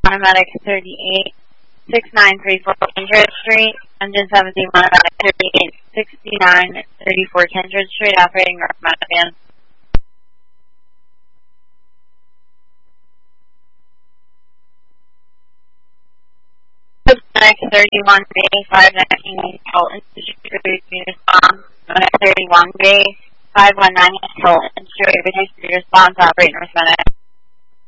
Monomatic 38, 6934 Kindred Street, engine 17 Monomatic 38, 6934 Kindred Street, operating North Monovan. Monomatic 31B, 519 Colton Street, response. Monomatic 31B, 519 Colton Street, reduce response, operating North Monovan.